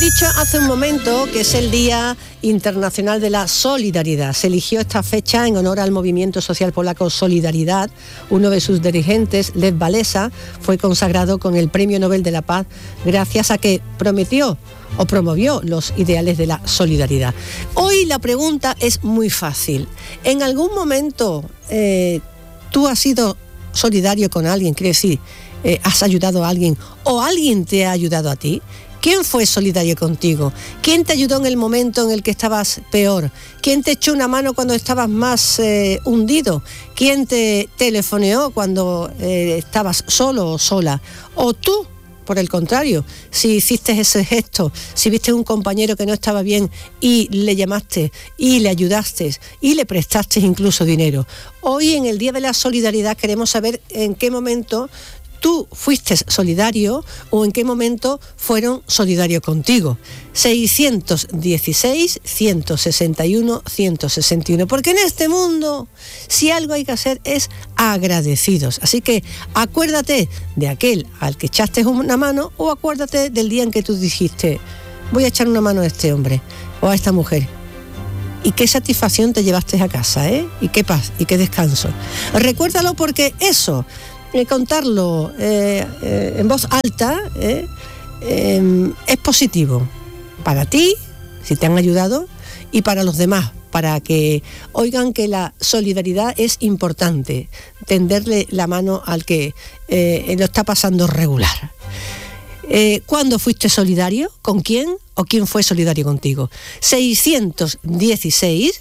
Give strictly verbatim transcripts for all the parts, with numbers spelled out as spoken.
dicho hace un momento que es el Día Internacional de la Solidaridad. Se eligió esta fecha en honor al movimiento social polaco Solidaridad. Uno de sus dirigentes, Lech Walesa, fue consagrado con el Premio Nobel de la Paz gracias a que prometió o promovió los ideales de la solidaridad. Hoy la pregunta es muy fácil. ¿En algún momento eh, tú has sido solidario con alguien? Quiere decir, eh, ¿has ayudado a alguien o alguien te ha ayudado a ti? ¿Quién fue solidario contigo? ¿Quién te ayudó en el momento en el que estabas peor? ¿Quién te echó una mano cuando estabas más eh, hundido? ¿Quién te telefoneó cuando eh, estabas solo o sola? ¿O tú, por el contrario, si hiciste ese gesto, si viste un compañero que no estaba bien y le llamaste y le ayudaste y le prestaste incluso dinero? Hoy, en el Día de la Solidaridad, queremos saber en qué momento tú fuiste solidario o en qué momento fueron solidarios contigo. seiscientos dieciséis, ciento sesenta y uno, ciento sesenta y uno. Porque en este mundo, si algo hay que hacer es agradecidos. Así que acuérdate de aquel al que echaste una mano o acuérdate del día en que tú dijiste, voy a echar una mano a este hombre o a esta mujer. Y qué satisfacción te llevaste a casa, ¿eh? Y qué paz y qué descanso. Recuérdalo, porque eso, Eh, contarlo eh, eh, en voz alta eh, eh, es positivo para ti, si te han ayudado, y para los demás, para que oigan que la solidaridad es importante, tenderle la mano al que eh, lo está pasando regular. Eh, ¿Cuándo fuiste solidario? ¿Con quién? ¿O quién fue solidario contigo? seiscientos dieciséis,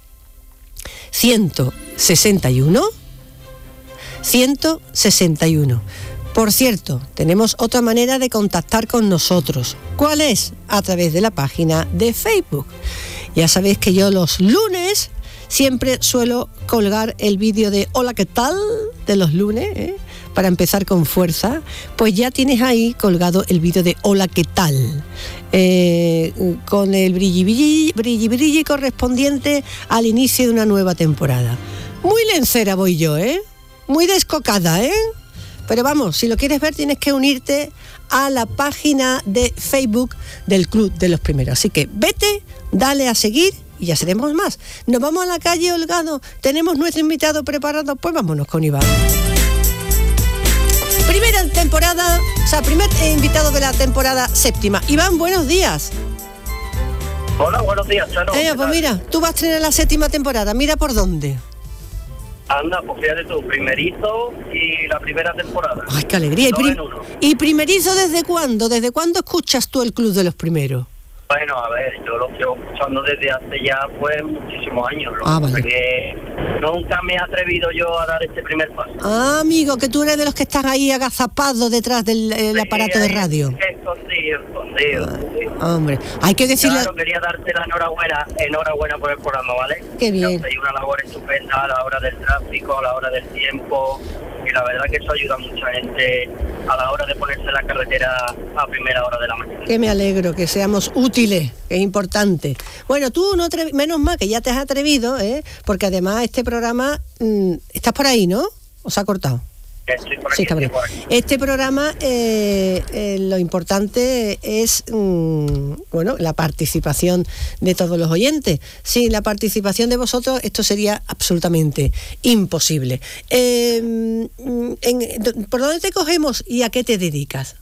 ciento sesenta y uno, ciento sesenta y uno. Por cierto, tenemos otra manera de contactar con nosotros. ¿Cuál es? A través de la página de Facebook. Ya sabéis que yo los lunes siempre suelo colgar el vídeo de Hola, ¿qué tal? De los lunes, ¿eh? Para empezar con fuerza. Pues ya tienes ahí colgado el vídeo de Hola, ¿qué tal? Eh, con el brilli brilli, brilli brilli correspondiente al inicio de una nueva temporada. Muy lencera voy yo, ¿eh? Muy descocada, ¿eh? Pero vamos, si lo quieres ver tienes que unirte a la página de Facebook del Club de los Primeros. Así que vete, dale a seguir y ya seremos más. Nos vamos a la calle, Holgado. Tenemos nuestro invitado preparado. Pues vámonos con Iván. Primera temporada, o sea, primer invitado de la temporada séptima. Iván, buenos días. Hola, buenos días, Chano. Eh, pues mira, tú vas a tener la séptima temporada. Mira por dónde. Anda, pues fíjate tú, primerizo y la primera temporada. ¡Ay, qué alegría! ¿Y, prim- ¿Y primerizo desde cuándo? ¿Desde cuándo escuchas tú el Club de los Primeros? Bueno, a ver, yo lo llevo escuchando desde hace ya pues muchísimos años. Lo ah, que vale. que nunca me he atrevido yo a dar este primer paso. Ah, amigo, que tú eres de los que están ahí agazapados detrás del el sí, aparato de radio. Escondido, escondido. Ah, hombre, hay que decirle... Claro, quería darte la enhorabuena, enhorabuena por el programa, ¿vale? Qué bien. Hay una labor estupenda a la hora del tráfico, a la hora del tiempo, y la verdad que eso ayuda a mucha gente a la hora de ponerse en la carretera a primera hora de la mañana. Que me alegro, que seamos útiles, que es importante. Bueno, tú no atrevi- menos mal que ya te has atrevido, ¿eh? Porque además este programa, mmm, estás por ahí, ¿no? ¿O se ha cortado? Estoy por aquí, Sí, está bien. estoy por aquí. Este programa, eh, eh, lo importante es, mmm, bueno, la participación de todos los oyentes. Sin la participación de vosotros, esto sería absolutamente imposible. Eh, en, ¿Por dónde te cogemos y a qué te dedicas?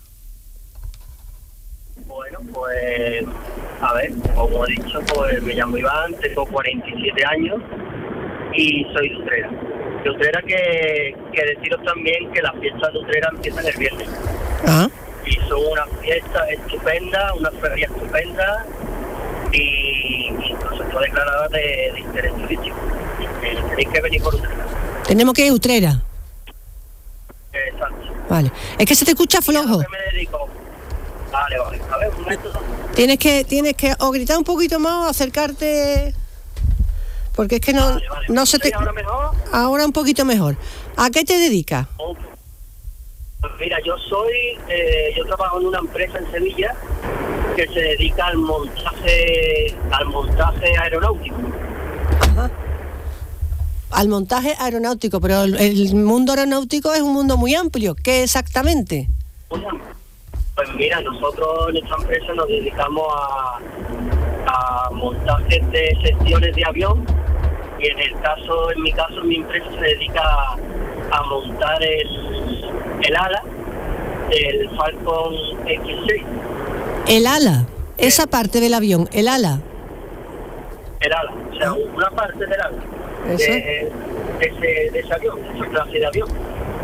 Bueno, pues, a ver, como he dicho, pues me llamo Iván, tengo cuarenta y siete años y soy de Utrera. De Utrera que, que deciros también que las fiestas de Utrera empiezan el viernes. Ah. Y son unas fiestas estupendas, unas ferias estupendas y incluso está declarada de, de interés turístico. Eh, tenéis que venir por Utrera. Tenemos que ir a Utrera. Exacto. Vale. Es que se te escucha flojo. ¿A qué me dedico? Vale, vale. A ver, un momento. Tienes que, tienes que o gritar un poquito más o acercarte... Porque es que no, Vale, vale. no se te... ¿Ahora mejor? Ahora un poquito mejor. ¿A qué te dedicas? Pues mira, yo soy, eh, yo trabajo en una empresa en Sevilla que se dedica al montaje, al montaje aeronáutico. Ajá. Al montaje aeronáutico, pero el, el mundo aeronáutico es un mundo muy amplio. ¿Qué exactamente? Pues Pues mira, nosotros en esta empresa nos dedicamos a, a montajes de secciones de avión, y en el caso, en mi caso, mi empresa se dedica a, a montar el, el ala del Falcon equis seis. El ala, esa parte del avión, el ala. El ala, o sea, una parte del ala de, de, ese, de ese avión, de esa clase de avión.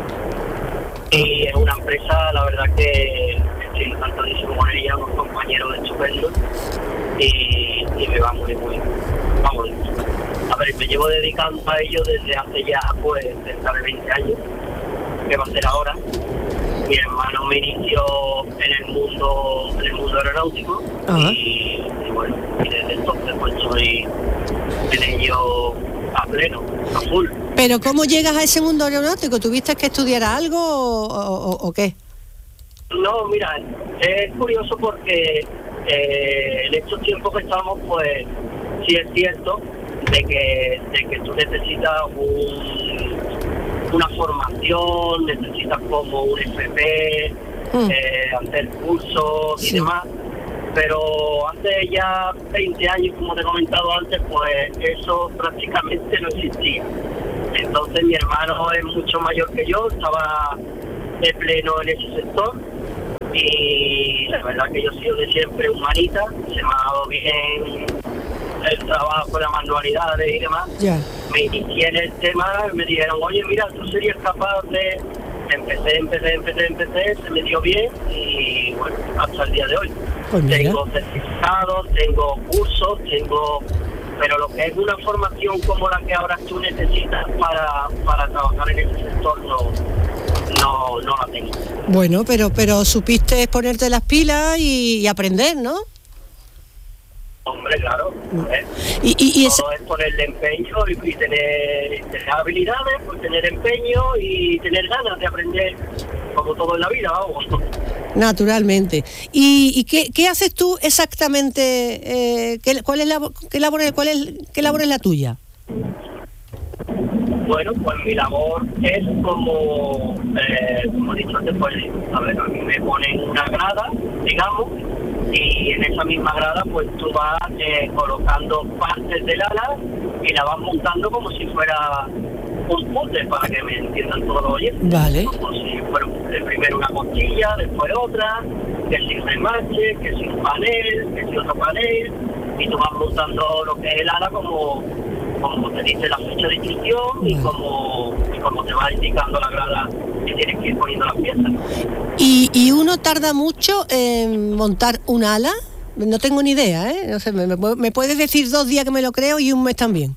Y es una empresa, la verdad que estoy encantadísimo con ella, unos compañeros estupendos, y, y me va muy, muy, vamos, a ver, me llevo dedicando a ello desde hace ya, pues, cerca de veinte años, que va a ser ahora. Mi hermano me inició en el mundo, en el mundo aeronáutico, y, y bueno, y desde entonces pues estoy en ello a pleno, a full. Pero ¿cómo llegas a ese mundo aeronáutico? ¿Tuviste que estudiar algo o, o, o qué? No, mira, es curioso porque eh, en estos tiempos que estamos, pues sí es cierto de que, de que tú necesitas un, una formación, necesitas como un F P, mm. eh, hacer cursos y sí. demás. Pero hace ya veinte años, como te he comentado antes, pues eso prácticamente no existía. Entonces mi hermano es mucho mayor que yo, estaba de pleno en ese sector, y la verdad que yo he sido de siempre humanita, se me ha dado bien el trabajo, las manualidades y demás. Yeah. Me inicié en el tema, me dijeron, oye, mira, tú serías capaz de... Empecé, empecé, empecé, empecé, se me dio bien, y bueno, hasta el día de hoy. Pues tengo certificados, tengo cursos, tengo... Pero lo que es una formación como la que ahora tú necesitas para, para trabajar en ese sector, no, no, no la tengo. Bueno, pero pero supiste ponerte las pilas y, y aprender, ¿no? Hombre, claro. ¿eh? Y, y, y Todo es ponerle empeño y, y tener, tener habilidades, pues tener empeño y tener ganas de aprender, como todo en la vida, vamos. Naturalmente. ¿Y, y qué, qué haces tú exactamente? Eh, ¿qué, cuál es la qué labor, cuál es qué labor es la tuya? Bueno, pues mi labor es como, eh, como he dicho antes, pues, a ver, a mí me ponen una grada, digamos, y en esa misma grada pues tú vas eh, colocando partes del ala y la vas montando como si fuera un puzzle, para que me entiendan todos los oyentes. Vale. Como si fuera primero una costilla, después otra, que si un remache, que si un panel, que si otro panel, y tú vas montando lo que es el ala como, como te dice la fecha de inscripción. Vale. y como y como te va indicando la grada que tienes que ir poniendo las piezas. ¿Y, y uno tarda mucho en montar un ala? No tengo ni idea, ¿eh? No sé, me, me, me puedes decir dos días que me lo creo y un mes también.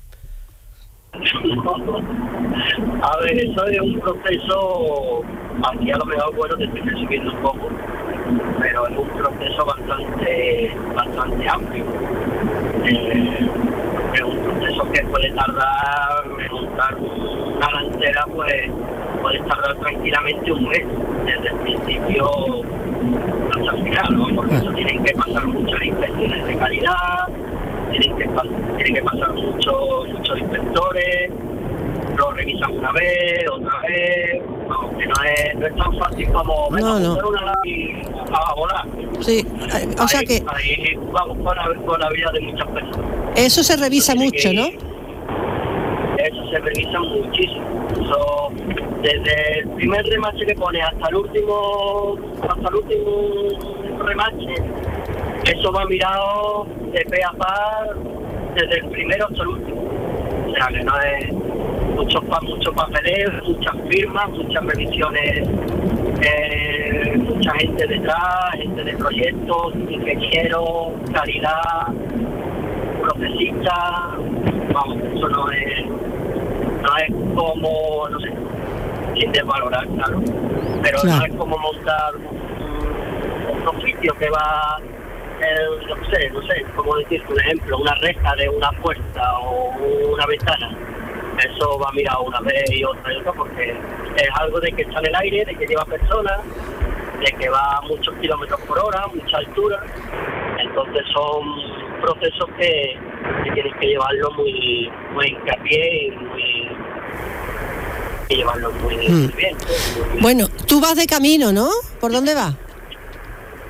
A ver, eso es un proceso, aquí a lo mejor, bueno, te estoy recibiendo un poco, pero es un proceso bastante bastante amplio. Eh, es un proceso que puede tardar, montar una ala entera, pues puede tardar tranquilamente un mes, desde el principio hasta el final, ¿no? Porque eso tienen que pasar muchas inspecciones de calidad, tienen que, tienen que pasar muchos muchos inspectores, lo revisan una vez, otra vez, aunque no es, no es tan fácil como no, no. una ala y a volar. Sí, o sea ahí, que... Ahí vamos con la, con la vida de muchas personas. Eso se revisa mucho, que, ¿no? Eso se revisa muchísimo. Eso, desde el primer remache que pone hasta el último, hasta el último remache, eso va mirado de pe a pa, desde el primero hasta el último. O sea que no es muchos mucho papeleos, muchas firmas, muchas revisiones, eh, mucha gente detrás, gente de proyectos, ingenieros, calidad, procesistas. Vamos, eso no es, no es como, no sé, sin desvalorar, claro, pero claro. No es como montar un, un oficio que va, eh, no sé, no sé, como decir, un ejemplo, una reja de una puerta o una ventana. Eso va mirado una vez y otra y otra, porque es algo de que está en el aire, de que lleva personas, de que va a muchos kilómetros por hora, mucha altura. Entonces son procesos que, que tienes que llevarlo muy, muy hincapié y muy y llevarlo muy, mm. muy, bien, muy bien. Bueno, tú vas de camino, ¿no? ¿Por dónde vas?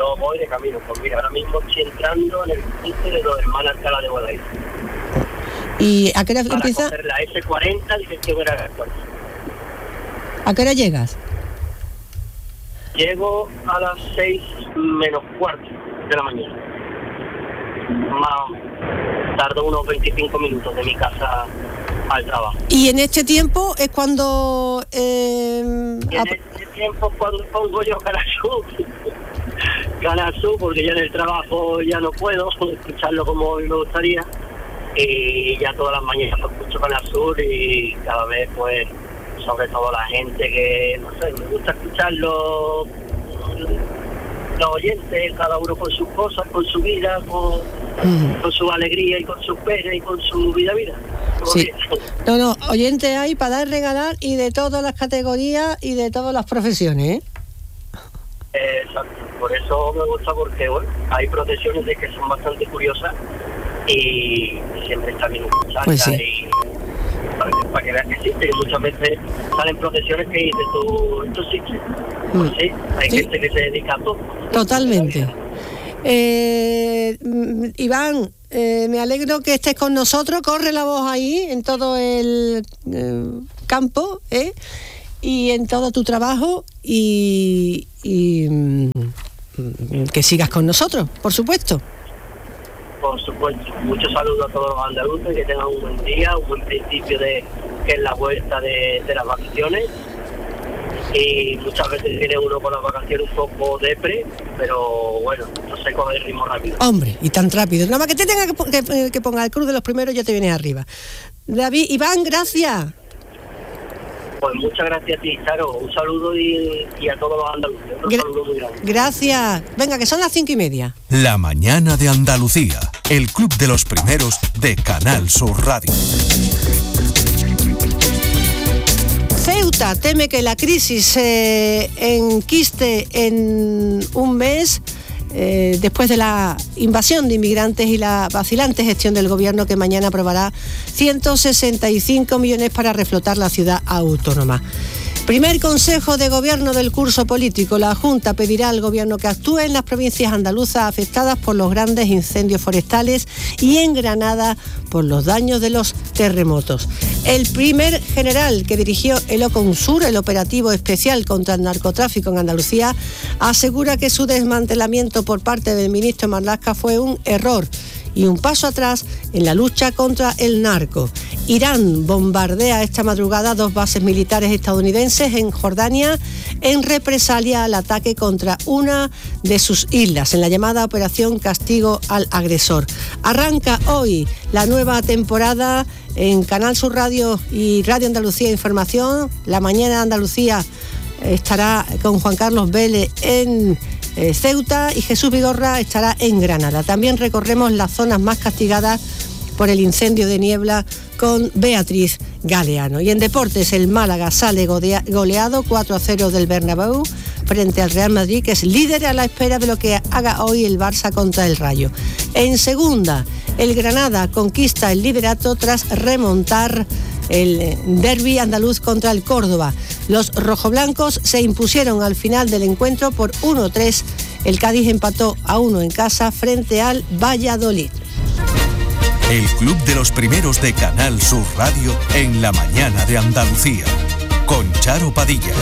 yo voy de camino. Pues mira, ahora mismo estoy entrando en el cruce de los hermanos Alcalá de Guadaira. ¿Y a qué hora para empieza? Coger la ese cuarenta, dirección era Gascuas. ¿A qué hora llegas? Llego a las seis menos cuarto de la mañana. Más, tardo unos veinticinco minutos de mi casa al trabajo. Y en este tiempo es cuando... Eh, y en ap- este tiempo es cuando pongo yo Canal Sur. Canal Sur, porque ya en el trabajo ya no puedo escucharlo como me gustaría. Y ya todas las mañanas escucho Canal Sur y cada vez pues, sobre todo la gente que, no sé, me gusta escucharlo, los oyentes, cada uno con sus cosas, con su vida, con, mm. con su alegría y con sus penas y con su vida vida. Sí. No, no, oyentes hay para dar y regalar y de todas las categorías y de todas las profesiones, ¿eh? Exacto, por eso me gusta porque bueno, hay procesiones de que son bastante curiosas y siempre está bien escuchar. Pues sí. Y para que, para que veas que existe, que muchas veces salen procesiones que dices tú, esto existe. Pues sí, hay sí. gente que se dedica a todo. Totalmente. Eh, Iván, eh, me alegro que estés con nosotros, corre la voz ahí en todo el eh, campo, ¿eh? Y en todo tu trabajo y, y mm, que sigas con nosotros, por supuesto. Por supuesto, muchos saludos a todos los andaluces, que tengan un buen día, un buen principio de que es la vuelta de, de las vacaciones. Y muchas veces tiene uno con las vacaciones un poco depre, pero bueno, no sé coger el ritmo rápido. Hombre, y tan rápido. Nada más que te tenga que, que, que ponga el cruz de los primeros, ya te vienes arriba. David, Iván, gracias. Pues muchas gracias a ti, Charo. Un saludo y, y a todos los andaluces. Un Gra- saludo muy grande. Gracias. Venga, que son las cinco y media. La mañana de Andalucía, el club de los primeros de Canal Sur Radio. Ceuta teme que la crisis se enquiste en un mes eh, después de la invasión de inmigrantes y la vacilante gestión del gobierno que mañana aprobará ciento sesenta y cinco millones para reflotar la ciudad autónoma. Primer consejo de gobierno del curso político. La Junta pedirá al gobierno que actúe en las provincias andaluzas afectadas por los grandes incendios forestales y en Granada por los daños de los terremotos. El primer general que dirigió el OCONSUR, el operativo especial contra el narcotráfico en Andalucía, asegura que su desmantelamiento por parte del ministro Marlaska fue un error y un paso atrás en la lucha contra el narco. Irán bombardea esta madrugada dos bases militares estadounidenses en Jordania en represalia al ataque contra una de sus islas, en la llamada Operación Castigo al Agresor. Arranca hoy la nueva temporada en Canal Sur Radio y Radio Andalucía Información. La mañana de Andalucía estará con Juan Carlos Vélez en Eh, Ceuta y Jesús Vigorra estará en Granada. También recorremos las zonas más castigadas por el incendio de Niebla con Beatriz Galeano. Y en deportes, el Málaga sale goleado cuatro a cero del Bernabéu frente al Real Madrid, que es líder a la espera de lo que haga hoy el Barça contra el Rayo. En segunda, el Granada conquista el liderato tras remontar el derbi andaluz contra el Córdoba. Los rojoblancos se impusieron al final del encuentro por uno a tres. El Cádiz empató a uno en casa frente al Valladolid. El club de los primeros de Canal Sur Radio en la mañana de Andalucía, con Charo Padilla.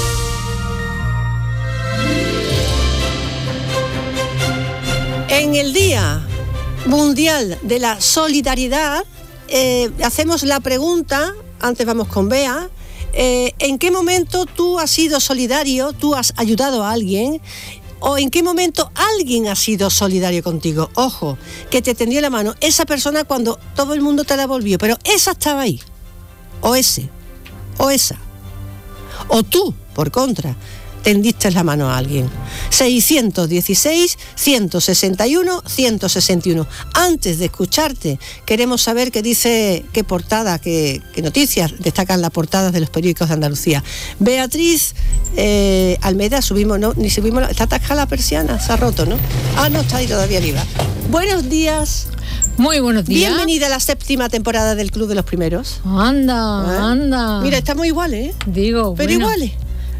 En el Día Mundial de la Solidaridad, Eh, hacemos la pregunta, antes vamos con Bea, eh, ¿en qué momento tú has sido solidario, tú has ayudado a alguien, o en qué momento alguien ha sido solidario contigo? Ojo, que te tendió la mano esa persona cuando todo el mundo te la volvió, pero esa estaba ahí, o ese, o esa, o tú, por contra, tendiste la mano a alguien. seiscientos dieciséis, ciento sesenta y uno, ciento sesenta y uno. Antes de escucharte, queremos saber qué dice, qué portada, qué, qué noticias destacan las portadas de los periódicos de Andalucía. Beatriz eh, Almeida, subimos, no, ni subimos, está atascada la persiana, se ha roto, ¿no? Ah, no, está ahí todavía viva. Buenos días. Muy buenos días. Bienvenida a la séptima temporada del Club de los Primeros. Anda, ¿Eh? anda. Mira, estamos iguales, ¿eh? Digo, Pero bueno. iguales.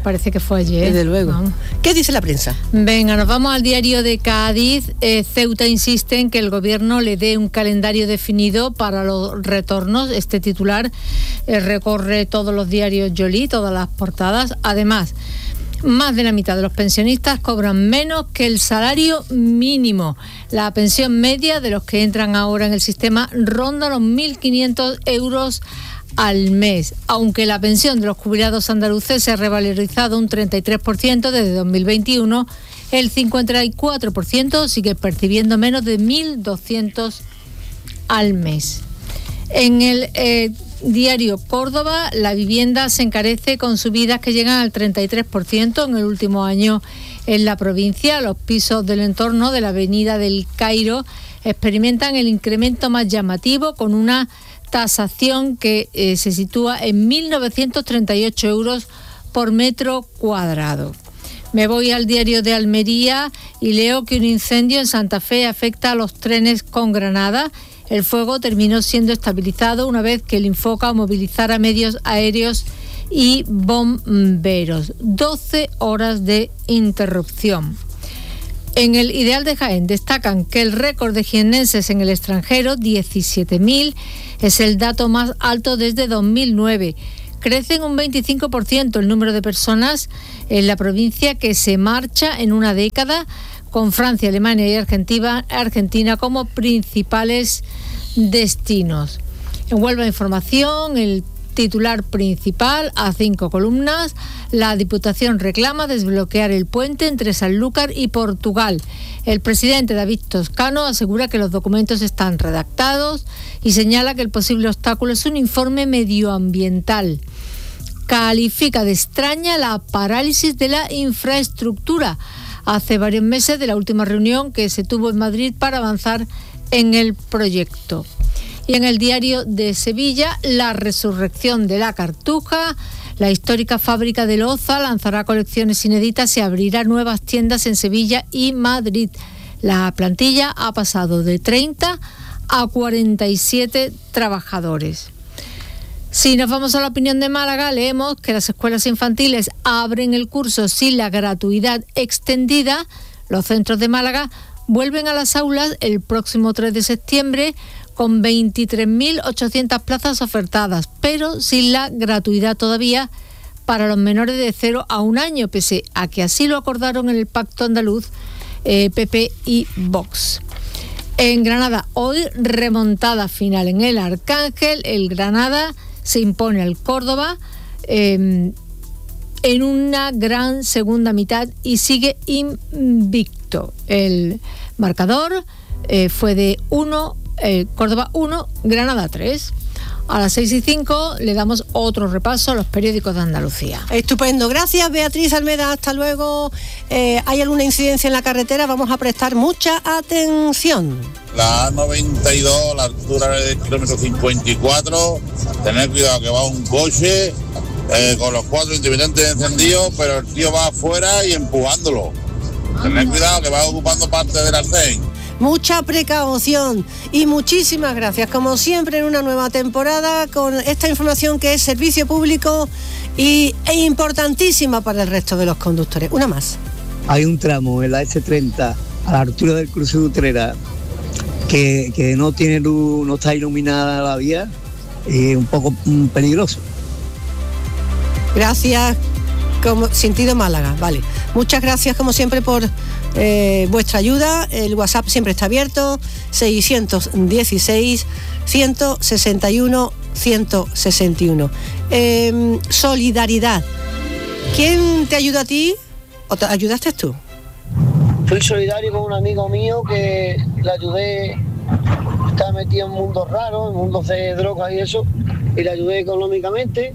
Parece que fue ayer. Desde luego. Vamos. ¿Qué dice la prensa? Venga, nos vamos al diario de Cádiz. Eh, Ceuta insiste en que el gobierno le dé un calendario definido para los retornos. Este titular eh, recorre todos los diarios Yoli, todas las portadas. Además, más de la mitad de los pensionistas cobran menos que el salario mínimo. La pensión media de los que entran ahora en el sistema ronda los mil quinientos euros al mes, aunque la pensión de los jubilados andaluces se ha revalorizado un treinta y tres por ciento desde dos mil veintiuno, el cincuenta y cuatro por ciento sigue percibiendo menos de mil doscientos al mes. En el eh, diario Córdoba, la vivienda se encarece con subidas que llegan al treinta y tres por ciento en el último año en la provincia. Los pisos del entorno de la avenida del Cairo experimentan el incremento más llamativo, con una tasación que eh, se sitúa en mil novecientos treinta y ocho euros por metro cuadrado. Me voy al diario de Almería y leo que un incendio en Santa Fe afecta a los trenes con Granada. El fuego terminó siendo estabilizado una vez que el Infoca movilizara medios aéreos y bomberos. doce horas de interrupción. En el Ideal de Jaén destacan que el récord de jiennenses en el extranjero, diecisiete mil, es el dato más alto desde dos mil nueve. Crece en un veinticinco por ciento el número de personas en la provincia que se marcha en una década, con Francia, Alemania y Argentina, Argentina como principales destinos. En Huelva Información, el titular principal a cinco columnas: la Diputación reclama desbloquear el puente entre Sanlúcar y Portugal. El presidente David Toscano asegura que los documentos están redactados y señala que el posible obstáculo es un informe medioambiental. Califica de extraña la parálisis de la infraestructura hace varios meses de la última reunión que se tuvo en Madrid para avanzar en el proyecto. Y en el diario de Sevilla, la resurrección de la Cartuja. La histórica fábrica de Loza lanzará colecciones inéditas y abrirá nuevas tiendas en Sevilla y Madrid. La plantilla ha pasado de treinta a cuarenta y siete trabajadores. Si nos vamos a la opinión de Málaga, leemos que las escuelas infantiles abren el curso sin la gratuidad extendida. Los centros de Málaga vuelven a las aulas el próximo tres de septiembre con veintitrés mil ochocientas plazas ofertadas, pero sin la gratuidad todavía para los menores de cero a un año, pese a que así lo acordaron en el Pacto Andaluz eh, P P y Vox. En Granada, hoy remontada final en el Arcángel. El Granada se impone al Córdoba eh, en una gran segunda mitad y sigue invicto. El marcador eh, fue de uno, eh, Córdoba uno, Granada tres. A las seis y cinco le damos otro repaso a los periódicos de Andalucía. Estupendo, gracias Beatriz Almeda, hasta luego. Eh, ¿Hay alguna incidencia en la carretera? Vamos a prestar mucha atención. La A noventa y dos, la altura del kilómetro cincuenta y cuatro, tener cuidado que va un coche eh, con los cuatro intermitentes encendidos, pero el tío va afuera y empujándolo. Tener cuidado que va ocupando parte del arcén. Mucha precaución y muchísimas gracias, como siempre, en una nueva temporada con esta información que es servicio público y, e importantísima para el resto de los conductores. Una más. Hay un tramo en la ese treinta a la altura del cruce de Utrera que, que no tiene luz, no está iluminada la vía y es un poco um, peligroso. Gracias, como sentido Málaga, vale. Muchas gracias como siempre por eh, vuestra ayuda. El WhatsApp siempre está abierto, seiscientos dieciséis, ciento sesenta y uno, ciento sesenta y uno. Eh, solidaridad. ¿Quién te ayuda a ti o te ayudaste tú? Fui solidario con un amigo mío que le ayudé, estaba metido en mundos raros, en mundos de drogas y eso, y le ayudé económicamente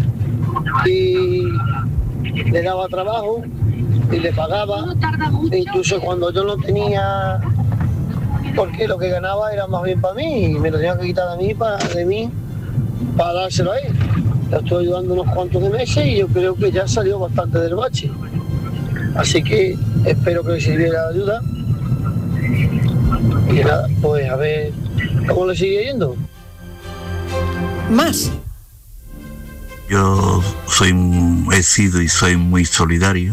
y le daba trabajo y le pagaba, e incluso cuando yo no tenía, porque lo que ganaba era más bien para mí y me lo tenía que quitar de mí para, de mí para dárselo a él. Le estoy ayudando unos cuantos de meses y yo creo que ya salió bastante del bache, así que espero que le sirviera la ayuda y nada, pues a ver cómo le sigue yendo. Más. yo soy, he sido y soy muy solidario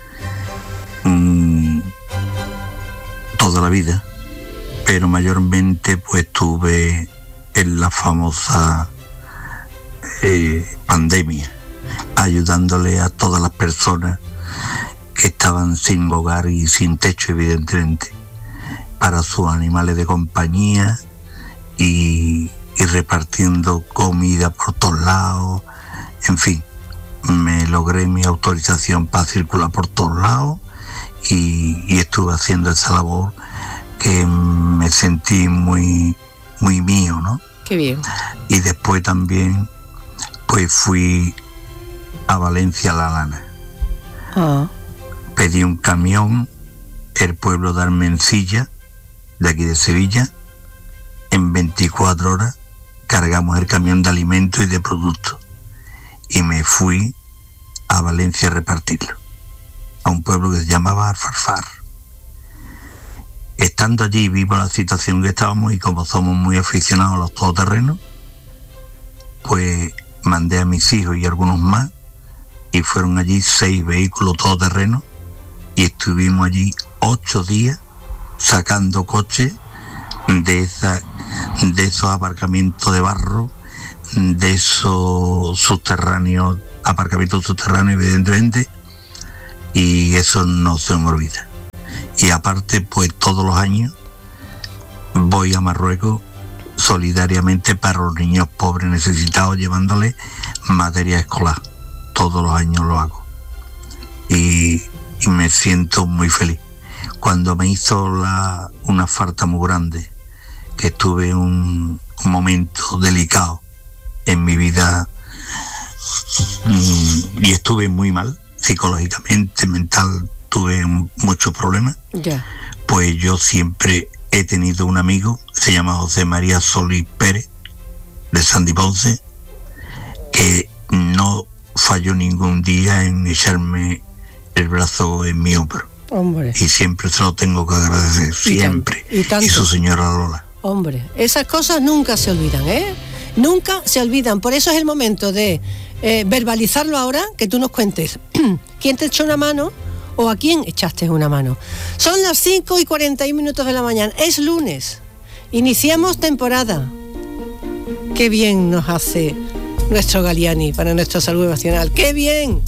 mmm, toda la vida, pero mayormente pues estuve en la famosa eh, pandemia, ayudándole a todas las personas que estaban sin hogar y sin techo, evidentemente, para sus animales de compañía y, y repartiendo comida por todos lados. En fin, me logré mi autorización para circular por todos lados y, y estuve haciendo esa labor que me sentí muy, muy mío, ¿no? Qué bien. Y después también pues fui a Valencia La Lana. Ah. Pedí un camión, el pueblo de Armencilla, de aquí de Sevilla. En veinticuatro horas cargamos el camión de alimentos y de productos. Y me fui a Valencia a repartirlo, a un pueblo que se llamaba Alfarfar. Estando allí vimos la situación que estábamos y como somos muy aficionados a los todoterrenos, pues mandé a mis hijos y algunos más y fueron allí seis vehículos todoterrenos y estuvimos allí ocho días sacando coches de, esa, de esos aparcamientos de barro, de esos subterráneos, aparcamientos subterráneos evidentemente, y eso no se me olvida. Y aparte pues todos los años voy a Marruecos solidariamente para los niños pobres necesitados, llevándoles materia escolar. Todos los años lo hago y, y me siento muy feliz. Cuando me hizo la, una falta muy grande, que estuve en un, un momento delicado en mi vida mmm, y estuve muy mal psicológicamente, mental, tuve muchos problemas, yeah. Pues yo siempre he tenido un amigo, se llama José María Solís Pérez, de Sandy Ponce, que no falló ningún día en echarme el brazo en mi hombro. Hombre. Y siempre se lo tengo que agradecer, siempre. Y, tan, y, y su señora Lola. Hombre, esas cosas nunca se olvidan, ¿eh? Nunca se olvidan. Por eso es el momento de eh, verbalizarlo ahora, que tú nos cuentes quién te echó una mano o a quién echaste una mano. Son las cinco y cuarenta y un minutos de la mañana. Es lunes. Iniciamos temporada. Qué bien nos hace nuestro Galliani para nuestra salud emocional. ¡Qué bien!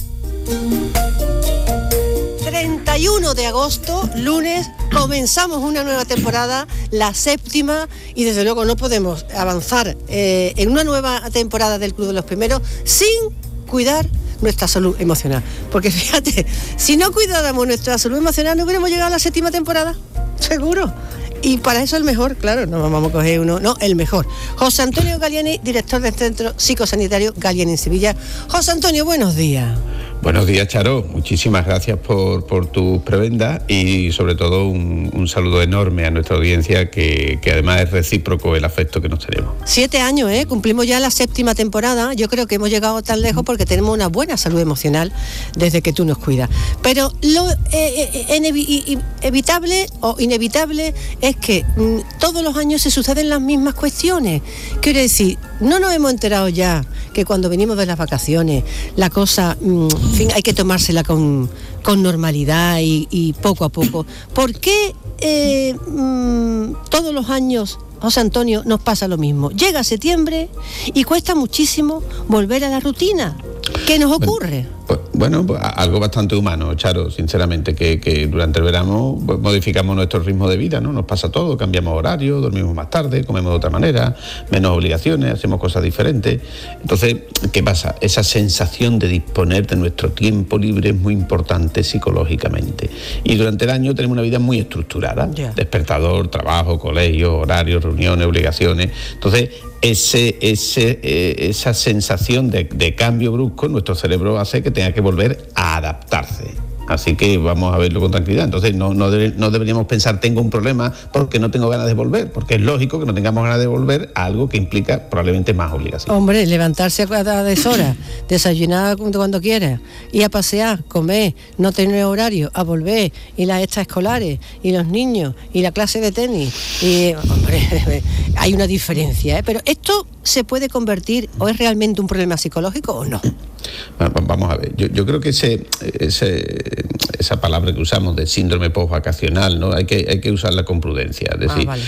treinta y uno de agosto, lunes, comenzamos una nueva temporada, la séptima, y desde luego no podemos avanzar eh, en una nueva temporada del Club de los Primeros sin cuidar nuestra salud emocional. Porque fíjate, si no cuidáramos nuestra salud emocional no hubiéramos llegado a la séptima temporada, seguro. Y para eso el mejor, claro, no vamos a coger uno, no, el mejor. José Antonio Galliani, director del Centro Psicosanitario Galliani en Sevilla. José Antonio, buenos días. Buenos días, Charo. Muchísimas gracias por, por tus prebendas y sobre todo un, un saludo enorme a nuestra audiencia que, que además es recíproco el afecto que nos tenemos. Siete años, ¿eh? Cumplimos ya la séptima temporada. Yo creo que hemos llegado tan lejos porque tenemos una buena salud emocional desde que tú nos cuidas. Pero lo eh, eh, inevi- evitable o inevitable es que mmm, todos los años se suceden las mismas cuestiones. Quiero decir, no nos hemos enterado ya que cuando venimos de las vacaciones la cosa... Mmm, En fin, hay que tomársela con, con normalidad y, y poco a poco. ¿Por qué eh, mmm, todos los años, José Antonio, nos pasa lo mismo? Llega septiembre y cuesta muchísimo volver a la rutina. ¿Qué nos ocurre? Pues, bueno, pues, algo bastante humano, Charo, sinceramente, que, que durante el verano pues, modificamos nuestro ritmo de vida, ¿no? Nos pasa todo, cambiamos horario, dormimos más tarde, comemos de otra manera, menos obligaciones, hacemos cosas diferentes. Entonces, ¿qué pasa? Esa sensación de disponer de nuestro tiempo libre es muy importante psicológicamente. Y durante el año tenemos una vida muy estructurada, yeah. Despertador, trabajo, colegio, horarios, reuniones, obligaciones. Entonces, ese, ese, eh, esa sensación de, de cambio brusco, nuestro cerebro hace que tenga que volver a adaptarse. Así que vamos a verlo con tranquilidad. Entonces no, no, debe, no deberíamos pensar tengo un problema porque no tengo ganas de volver, porque es lógico que no tengamos ganas de volver a algo que implica probablemente más obligación. Hombre, levantarse a cada deshora, desayunar cuando quieras, ir a pasear, comer, no tener horario, a volver, y las extraescolares, y los niños, y la clase de tenis. Y, hombre, hay una diferencia, ¿eh? Pero esto se puede convertir o es realmente un problema psicológico o no? Vamos a ver, yo, yo creo que ese, ese, esa palabra que usamos de síndrome postvacacional, ¿no? Hay que, hay que usarla con prudencia, es decir, ah, vale.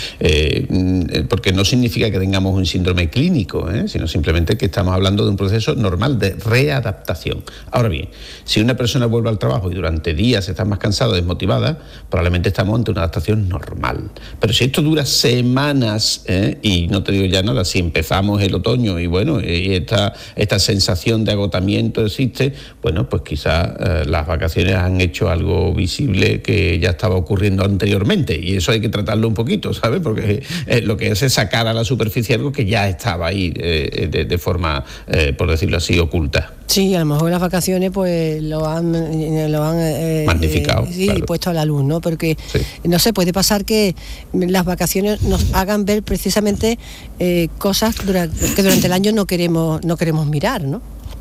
eh, porque no significa que tengamos un síndrome clínico, ¿eh? Sino simplemente que estamos hablando de un proceso normal de readaptación. Ahora bien, si una persona vuelve al trabajo y durante días está más cansada, desmotivada, probablemente estamos ante una adaptación normal. Pero si esto dura semanas, ¿eh? Y no te digo ya nada, si empezamos el otoño y bueno, y esta, esta sensación de agotamiento existe, bueno, pues quizás eh, las vacaciones han hecho algo visible que ya estaba ocurriendo anteriormente, y eso hay que tratarlo un poquito, ¿sabes? Porque eh, lo que hace es sacar a la superficie algo que ya estaba ahí eh, de, de forma, eh, por decirlo así, oculta. Sí, a lo mejor las vacaciones pues lo han lo han eh, magnificado, eh, sí, claro. puesto a la luz, ¿no? Porque sí. No sé, puede pasar que las vacaciones nos hagan ver precisamente eh, cosas durante, que durante el año no queremos no queremos mirar, ¿no?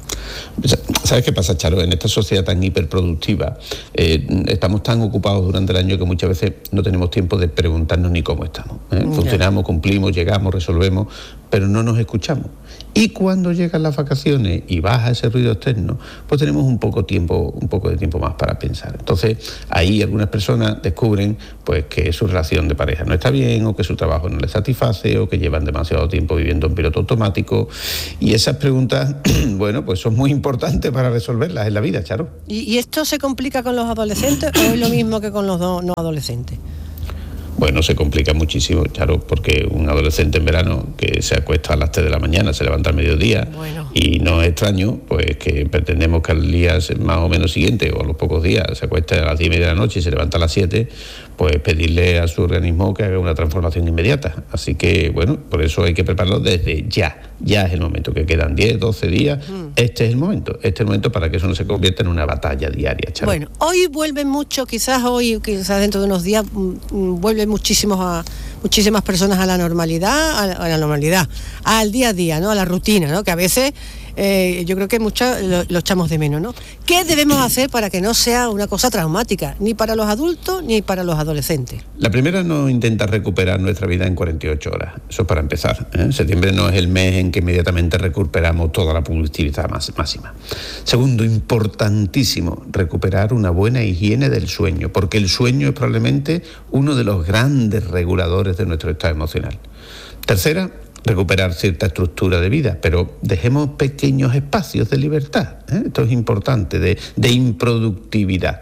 ¿Sabes qué pasa, Charo? En esta sociedad tan hiperproductiva eh, estamos tan ocupados durante el año que muchas veces no tenemos tiempo de preguntarnos ni cómo estamos, ¿eh? Yeah. Funcionamos, cumplimos, llegamos, resolvemos, pero no nos escuchamos. Y cuando llegan las vacaciones y baja ese ruido externo, pues tenemos un poco tiempo, un poco de tiempo más para pensar. Entonces, ahí algunas personas descubren pues que su relación de pareja no está bien, o que su trabajo no les satisface, o que llevan demasiado tiempo viviendo en piloto automático. Y esas preguntas, bueno, pues son muy importantes para resolverlas en la vida, Charo. ¿Y, y esto se complica con los adolescentes o es lo mismo que con los no, no adolescentes? Bueno, se complica muchísimo, Charo, porque un adolescente en verano que se acuesta a las tres de la mañana, se levanta al mediodía, bueno. Y no es extraño pues que pretendemos que al día más o menos siguiente o a los pocos días se acueste a las diez y media de la noche y se levanta a las siete, pues pedirle a su organismo que haga una transformación inmediata. Así que, bueno, por eso hay que prepararlo desde ya. Ya es el momento, que quedan diez, doce días. Mm. Este es el momento. Este es el momento para que eso no se convierta en una batalla diaria, Charo. Bueno, hoy vuelven mucho, quizás hoy, quizás dentro de unos días, mm, vuelven muchísimos a, muchísimas personas a la normalidad, a la, a la normalidad, al día a día, ¿no? A la rutina, ¿no? Que a veces eh, yo creo que muchos lo, lo echamos de menos, ¿no? ¿Qué debemos hacer para que no sea una cosa traumática, ni para los adultos ni para los adolescentes? La primera, no intentar recuperar nuestra vida en cuarenta y ocho horas. Eso es para empezar, ¿eh? Septiembre no es el mes en que inmediatamente recuperamos toda la productividad máxima. Segundo, importantísimo, recuperar una buena higiene del sueño, porque el sueño es probablemente uno de los grandes reguladores de nuestro estado emocional. Tercera, recuperar cierta estructura de vida, pero dejemos pequeños espacios de libertad, ¿eh? Esto es importante, de, de improductividad.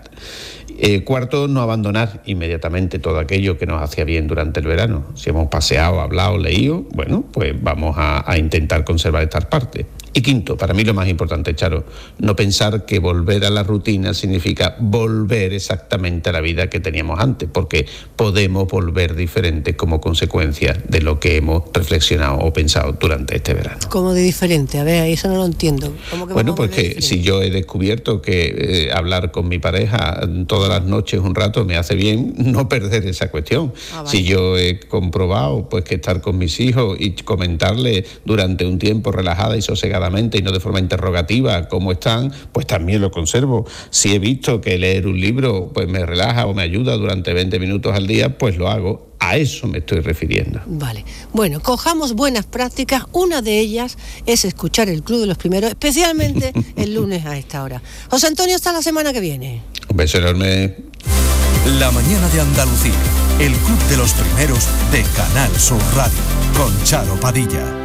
Eh, cuarto, no abandonar inmediatamente todo aquello que nos hacía bien durante el verano. Si hemos paseado, hablado, leído, bueno, pues vamos a, a intentar conservar estas partes. Y quinto, para mí lo más importante, Charo, no pensar que volver a la rutina significa volver exactamente a la vida que teníamos antes, porque podemos volver diferentes como consecuencia de lo que hemos reflexionado o pensado durante este verano. ¿Cómo de diferente? A ver, eso no lo entiendo. ¿Cómo que bueno, pues que si yo he descubierto que eh, hablar con mi pareja todas las noches un rato me hace bien, no perder esa cuestión. Ah, vale. Si yo he comprobado pues que estar con mis hijos y comentarles durante un tiempo relajada y sosegada y no de forma interrogativa cómo están, pues también lo conservo. Si he visto que leer un libro pues me relaja o me ayuda durante veinte minutos al día, pues lo hago. A eso me estoy refiriendo. Vale. Bueno, cojamos buenas prácticas. Una de ellas es escuchar el Club de los Primeros, especialmente el lunes a esta hora. José Antonio, hasta la semana que viene. Un beso enorme. La mañana de Andalucía, el Club de los Primeros de Canal Sur Radio, con Charo Padilla.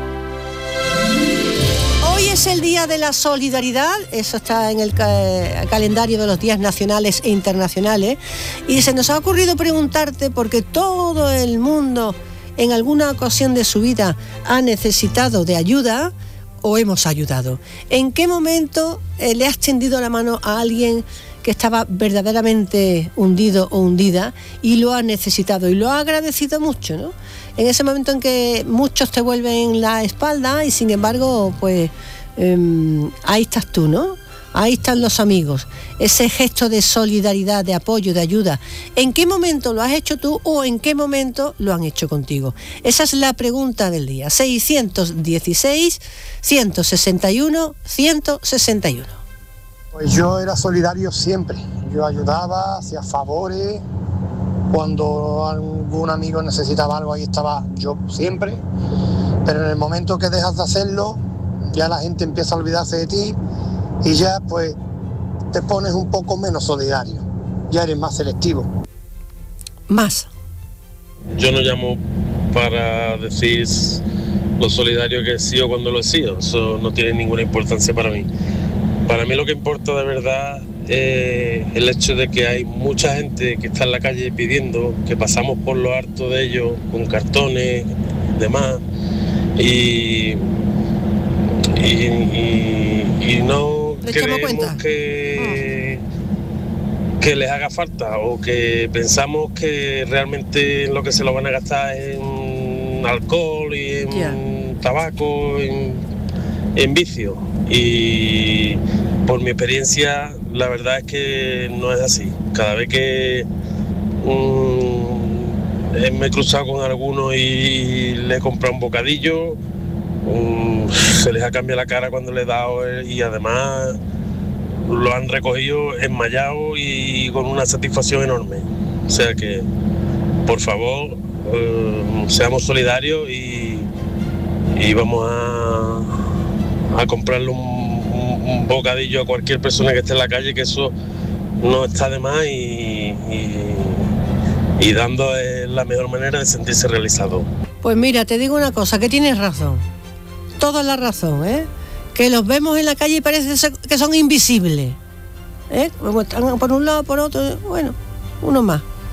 Hoy es el Día de la Solidaridad, eso está en el ca- calendario de los días nacionales e internacionales, y se nos ha ocurrido preguntarte, porque todo el mundo en alguna ocasión de su vida ha necesitado de ayuda o hemos ayudado. ¿En qué momento eh, le has tendido la mano a alguien que estaba verdaderamente hundido o hundida y lo ha necesitado y lo ha agradecido mucho, ¿no? En ese momento en que muchos te vuelven la espalda y sin embargo, pues eh, ahí estás tú, ¿no? Ahí están los amigos. Ese gesto de solidaridad, de apoyo, de ayuda. ¿En qué momento lo has hecho tú o en qué momento lo han hecho contigo? Esa es la pregunta del día. seiscientos dieciséis, ciento sesenta y uno, ciento sesenta y uno. Pues yo era solidario siempre. Yo ayudaba, hacía favores. Cuando algún amigo necesitaba algo, ahí estaba yo siempre. Pero en el momento que dejas de hacerlo, ya la gente empieza a olvidarse de ti y ya pues te pones un poco menos solidario, ya eres más selectivo. Más. Yo no llamo para decir lo solidario que he sido cuando lo he sido, eso no tiene ninguna importancia para mí. Para mí lo que importa de verdad es el hecho de que hay mucha gente que está en la calle pidiendo, que pasamos por lo harto de ellos con cartones, demás, y, y, y, y no creemos que, que les haga falta, o que pensamos que realmente lo que se lo van a gastar es en alcohol y en yeah. tabaco, en, en vicio. Y por mi experiencia la verdad es que no es así. Cada vez que um, me he cruzado con algunos y le he comprado un bocadillo, um, se les ha cambiado la cara cuando le he dado, y además lo han recogido enmayado y con una satisfacción enorme. O sea que, por favor, uh, seamos solidarios y, y vamos a, a comprarle un, un, un bocadillo a cualquier persona que esté en la calle, que eso no está de más, y, y, y dando es la mejor manera de sentirse realizado. Pues mira, te digo una cosa, que tienes razón, toda la razón, ¿eh? Que los vemos en la calle y parece que son invisibles, ¿eh? Por un lado, por otro, bueno, uno más.